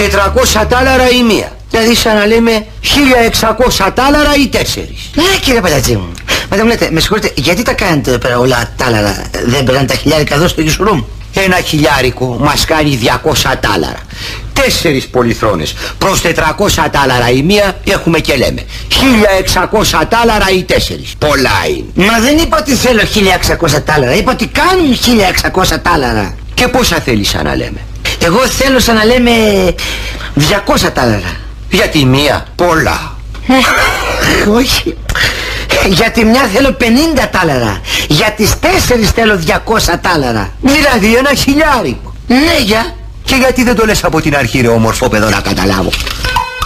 400 τάλαρα η μία. Δηλαδή σαν να λέμε 1600 τάλαρα οι 4. Ναι κύριε Παλιατζή μου. Μα δεν μου λέτε, με συγχωρείτε, γιατί τα κάνετε εδώ πέρα όλα τάλαρα? Δεν περνάνε τα χιλιάρικα εδώ στο Γιουσουρούμ? Ένα χιλιάρικο μας κάνει 200 τάλαρα. 4 πολυθρόνες προς 400 τάλαρα η μία έχουμε και λέμε 1600 τάλαρα οι 4. Πολλά είναι. Μα δεν είπα ότι θέλω 1600 τάλαρα, είπα ότι κάνουν 1600 τάλαρα. Και πόσα θέλεις σαν να λέμε? Εγώ θέλω σαν να λέμε 200 τάλαρα. Για τη μία? Πολλά. Όχι. Για τη μια θέλω 50 τάλαρα. Για τις 4 θέλω 200 τάλαρα. Δηλαδή ένα χιλιάρικο. Ναι, για. Και γιατί δεν το λες από την αρχή ρε όμορφο παιδό να καταλάβω?